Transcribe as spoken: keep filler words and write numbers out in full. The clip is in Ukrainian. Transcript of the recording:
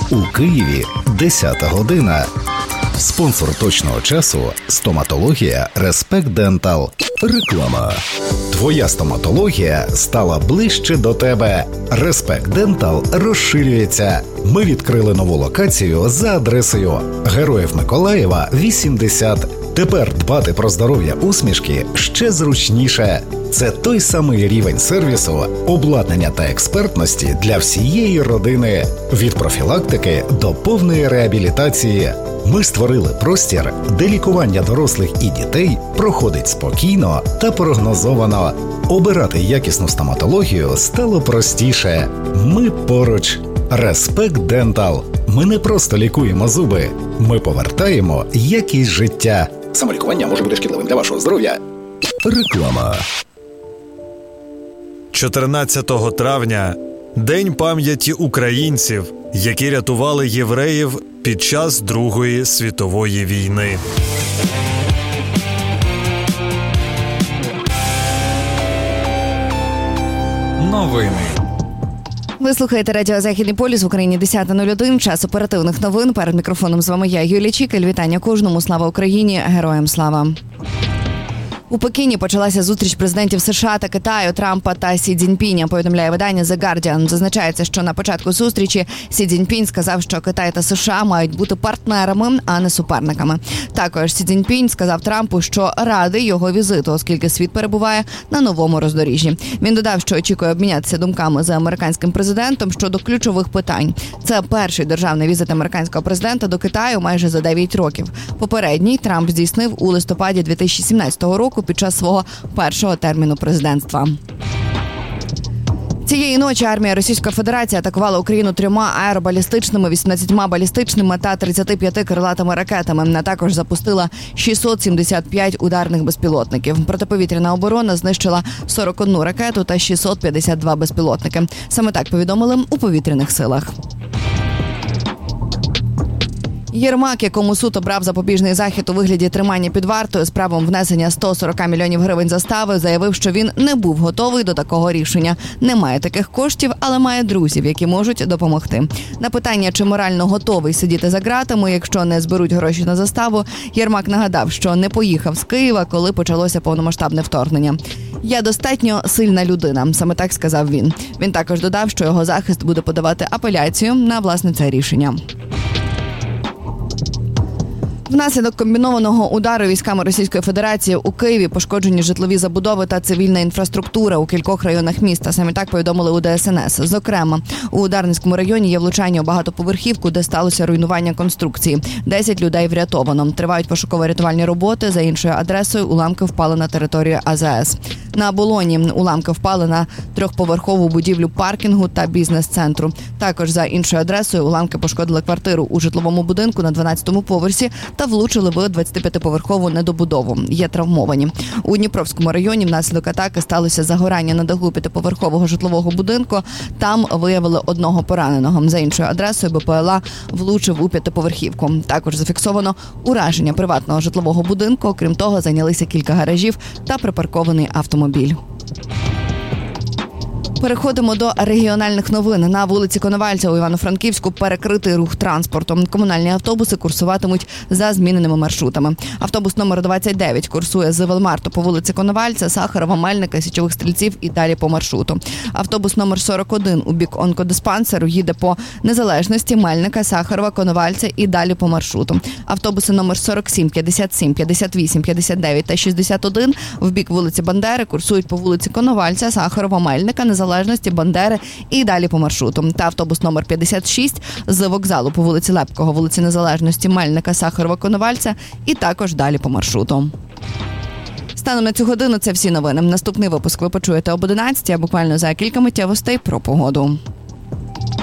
У Києві десята година. Спонсор точного часу – стоматологія «Респект Дентал». Реклама. Твоя стоматологія стала ближче до тебе. «Респект Дентал» розширюється. Ми відкрили нову локацію за адресою Героїв Миколаєва, вісімдесят. Тепер дбати про здоров'я усмішки ще зручніше. Це той самий рівень сервісу, обладнання та експертності для всієї родини. Від профілактики до повної реабілітації. Ми створили простір, де лікування дорослих і дітей проходить спокійно та прогнозовано. Обирати якісну стоматологію стало простіше. Ми поруч. «Респект Дентал». Ми не просто лікуємо зуби, ми повертаємо якість життя. Самолікування може бути шкідливим для вашого здоров'я. Реклама. чотирнадцятого травня – День пам'яті українців, які рятували євреїв під час Другої світової війни. Новини. Ви слухаєте радіо «Західний полюс», в Україні десята нуль один, час оперативних новин. Перед мікрофоном з вами я, Юлія Чікель. Вітання кожному. Слава Україні! Героям слава! У Пекіні почалася зустріч президентів США та Китаю, Трампа та Сі Цзіньпіня, повідомляє видання The Guardian. Зазначається, що на початку зустрічі Сі Цзіньпінь сказав, що Китай та США мають бути партнерами, а не суперниками. Також Сі Цзіньпінь сказав Трампу, що радий його візиту, оскільки світ перебуває на новому роздоріжжі. Він додав, що очікує обмінятися думками з американським президентом щодо ключових питань. Це перший державний візит американського президента до Китаю майже за дев'ять років. Попередній Трамп здійснив у листопаді дві тисячі сімнадцятого року під час свого першого терміну президентства. Цієї ночі армія Російської Федерації атакувала Україну трьома аеробалістичними, вісімнадцятьма балістичними та тридцятьма п'ятьма крилатими ракетами. А також запустила шістсот сімдесят п'ять ударних безпілотників. Протиповітряна оборона знищила сорок одну ракету та шістсот п'ятдесят два безпілотники. Саме так повідомили у повітряних силах. Єрмак, якому суд обрав запобіжний захід у вигляді тримання під вартою з правом внесення сто сорок мільйонів гривень застави, заявив, що він не був готовий до такого рішення. Немає таких коштів, але має друзів, які можуть допомогти. На питання, чи морально готовий сидіти за ґратами, якщо не зберуть гроші на заставу, Єрмак нагадав, що не поїхав з Києва, коли почалося повномасштабне вторгнення. «Я достатньо сильна людина», саме так сказав він. Він також додав, що його захист буде подавати апеляцію на, власне, це рішення. Внаслідок комбінованого удару військами Російської Федерації у Києві пошкоджені житлові забудови та цивільна інфраструктура у кількох районах міста. Саме так повідомили у Де Ес Ен Ес. Зокрема, у Дарницькому районі є влучання у багатоповерхівку, де сталося руйнування конструкції. Десять людей врятовано. Тривають пошуково-рятувальні роботи. За іншою адресою уламки впали на територію А Зе Ес. На Оболоні уламки впали на трьохповерхову будівлю паркінгу та бізнес-центру. Також за іншою адресою уламки пошкодили квартиру у житловому будинку на дванадцятому поверсі та влучили в двадцятип'ятиповерхову недобудову. Є травмовані. У Дніпровському районі внаслідок атаки сталося загорання на даху п'ятиповерхового житлового будинку. Там виявили одного пораненого. За іншою адресою Бе Пе Еле А влучив у п'ятиповерхівку. Також зафіксовано ураження приватного житлового будинку. Окрім того, зайнялися кілька гаражів та припаркований автомобіль. Переходимо до регіональних новин. На вулиці Коновальця у Івано-Франківську перекритий рух транспорту. Комунальні автобуси курсуватимуть за зміненими маршрутами. Автобус номер двадцять дев'ять курсує з Велмарту по вулиці Коновальця, Сахарова, Мельника, Січових Стрільців і далі по маршруту. Автобус номер сорок один у бік онкодиспансеру їде по Незалежності, Мельника, Сахарова, Коновальця і далі по маршруту. Автобуси номер сорок сім, п'ятдесят сім, п'ятдесят вісім, п'ятдесят дев'ять та шістдесят один в бік вулиці Бандери курсують по вулиці Коновальця, Сахарова, Мельника, Незалежності, Бандери і далі по маршруту. Та автобус номер п'ятдесят шість з вокзалу по вулиці Лепкого, вулиці Незалежності, Мельника, Сахарова, Коновальця і також далі по маршруту. Станом на цю годину це всі новини. Наступний випуск ви почуєте об одинадцятій, а буквально за кілька миттєвостей про погоду.